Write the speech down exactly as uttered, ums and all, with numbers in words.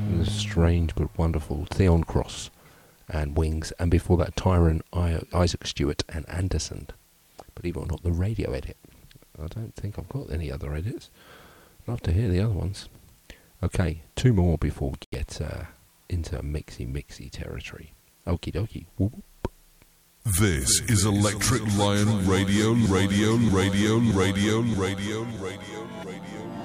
Strange but wonderful. Theon Cross and Wings, and before that Tyron, I- Isaac Stewart and Anderson. Believe it or not, the radio edit. I don't think I've got any other edits. I'd love to hear the other ones. Okay, two more before we get uh, into mixy mixy territory. Okie dokie. Whoop. This is Electric Lion Radio, Radio, Radio, Radio, Radio, Radio, Radio.